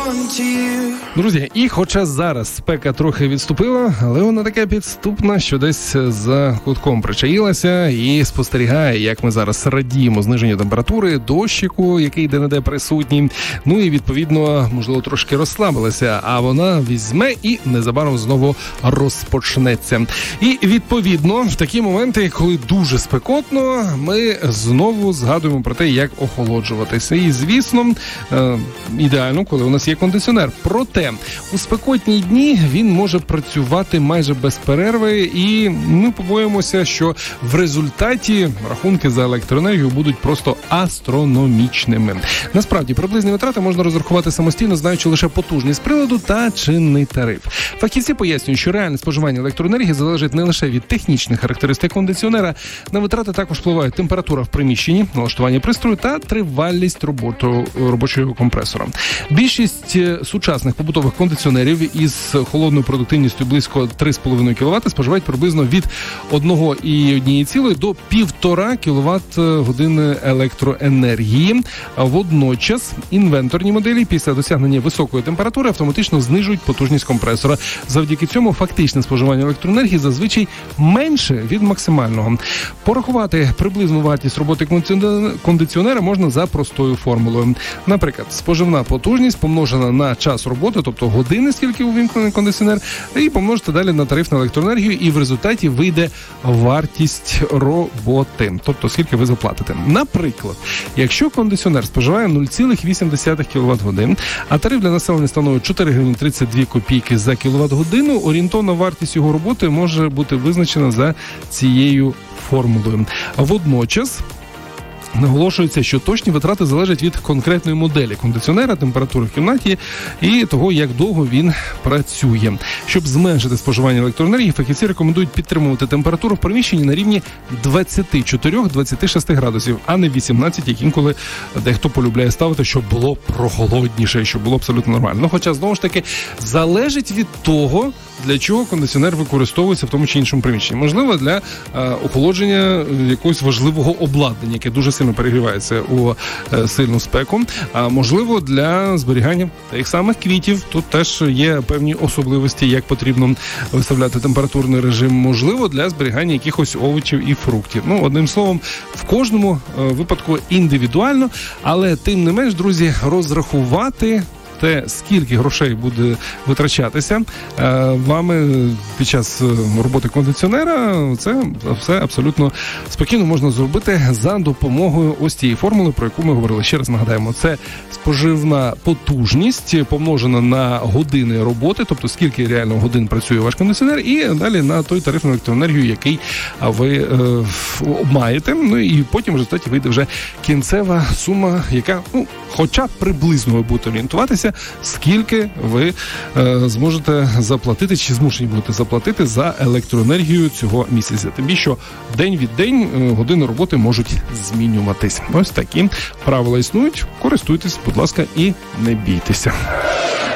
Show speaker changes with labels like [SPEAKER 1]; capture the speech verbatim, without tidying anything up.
[SPEAKER 1] Друзі, і хоча зараз спека трохи відступила, але вона така підступна, що десь за кутком причаїлася і спостерігає, як ми зараз радіємо зниженню температури, дощику, який де-не-де присутній. Ну і, відповідно, можливо, трошки розслабилася, а вона візьме і незабаром знову розпочнеться. І, відповідно, в такі моменти, коли дуже спекотно, ми знову згадуємо про те, як охолоджуватися. І, звісно, ідеально, коли у нас є кондиціонер. Проте, у спекотні дні він може працювати майже без перерви, і ми побоїмося, що в результаті рахунки за електроенергію будуть просто астрономічними. Насправді, приблизні витрати можна розрахувати самостійно, знаючи лише потужність приладу та чинний тариф. Фахівці пояснюють, що реальне споживання електроенергії залежить не лише від технічних характеристик кондиціонера. На витрати також впливають температура в приміщенні, налаштування пристрою та тривалість роботу, робочого компресора. Більшість сучасних побутових кондиціонерів із холодною продуктивністю близько три цілих п'ять десятих кіловата споживають приблизно від одного цілих одної до півтора кіловат-години електроенергії. Водночас інвенторні моделі після досягнення високої температури автоматично знижують потужність компресора. Завдяки цьому фактичне споживання електроенергії зазвичай менше від максимального. Порахувати приблизну вартість роботи кондиціонера можна за простою формулою. Наприклад, споживна потужність помножена на час роботи, тобто години, скільки увімкнений кондиціонер, і помножити далі на тариф на електроенергію, і в результаті вийде вартість роботи, тобто скільки ви заплатите. Наприклад, якщо кондиціонер споживає нуль цілих вісім десятих кіловат-годин, а тариф для населення становить чотири гривні тридцять дві копійки за кіловат-годину, орієнтовна вартість його роботи може бути визначена за цією формулою. Водночас наголошується, що точні витрати залежать від конкретної моделі кондиціонера, температури в кімнаті і того, як довго він працює. Щоб зменшити споживання електроенергії, фахівці рекомендують підтримувати температуру в приміщенні на рівні двадцять чотири - двадцять шість градусів, а не вісімнадцять, як інколи дехто полюбляє ставити, щоб було прохолодніше, щоб було абсолютно нормально. Ну, хоча, знову ж таки, залежить від того, для чого кондиціонер використовується в тому чи іншому приміщенні. Можливо, для е, охолодження якогось важливого обладнання, яке дуже сильно перегрівається у е, сильну спеку, а можливо, для зберігання тих самих квітів. Тут теж є певні особливості, як потрібно виставляти температурний режим. Можливо, для зберігання якихось овочів і фруктів. Ну, одним словом, в кожному е, випадку індивідуально, але тим не менш, друзі, розрахувати те, скільки грошей буде витрачатися е, вами під час роботи кондиціонера, це все абсолютно спокійно можна зробити за допомогою ось цієї формули, про яку ми говорили. Ще раз нагадаємо, це споживна потужність помножена на години роботи, тобто скільки реально годин працює ваш кондиціонер, і далі на той тариф на електроенергію, який ви е, маєте. Ну і потім в результаті вийде вже кінцева сума, яка, ну, хоча б приблизно ви будете орієнтуватися, скільки ви е, зможете заплатити, чи змушені будете заплатити за електроенергію цього місяця. Тим більше, що день від день е, години роботи можуть змінюватись. Ось такі правила існують. Користуйтесь, будь ласка, і не бійтеся.